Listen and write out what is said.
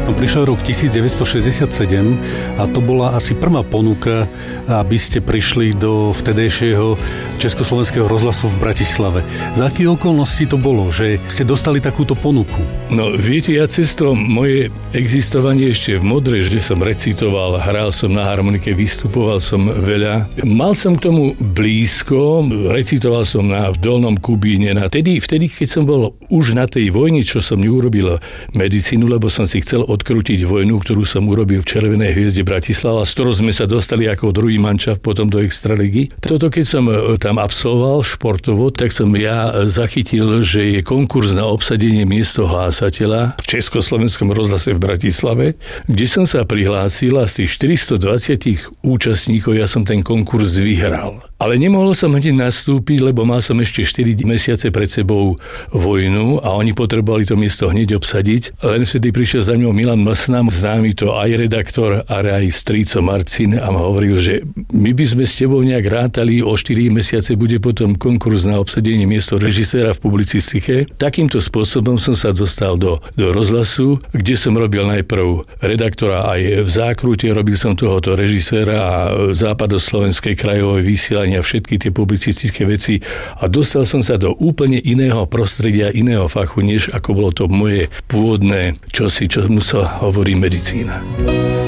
No, prišiel rok 1967 a to bola asi prvá ponuka, aby ste prišli do vtedejšieho Československého rozhlasu v Bratislave. Za aké okolnosti to bolo, že ste dostali takúto ponuku? No viete, ja cez to moje existovanie ešte v Modre, že som recitoval, hral som na harmonike, vystupoval som veľa. Mal som k tomu blízko, recitoval som v Dolnom Kubíne. Vtedy, keď som bol už na tej vojne, čo som neurobil medicínu, lebo som si chcel odkrútiť vojnu, ktorú som urobil v Červenej hviezde Bratislava, z ktorou sme sa dostali ako druhý mančaft potom do extraligy. Toto, keď som tam absolvoval športovo, tak som ja zachytil, že je konkurs na obsadenie miesto hlásateľa v Československom rozhlase v Bratislave, kde som sa prihlásil a z tých 420 účastníkov ja som ten konkurs vyhral. Ale nemohol som hneď nastúpiť, lebo mal som ešte 4 mesiace pred sebou vojnu a oni potrebovali to miesto hneď obsadiť. Len vtedy prišiel za mňou Milan Mlsnam, známy to aj redaktor, ale aj strýco Marcin a ma hovoril, že my by sme s tebou nejak rátali, o 4 mesiace bude potom konkurs na obsadenie miesto režiséra v publicistike. Takýmto spôsobom som sa dostal do rozhlasu, kde som robil najprv redaktora aj v Zákrute, robil som tohoto režiséra a západoslovenskej krajovej vysielania všetky tie publicistické veci a dostal som sa do úplne iného prostredia, iného fachu, než ako bolo to moje pôvodné čosi, čo mu sa hovorí medicína.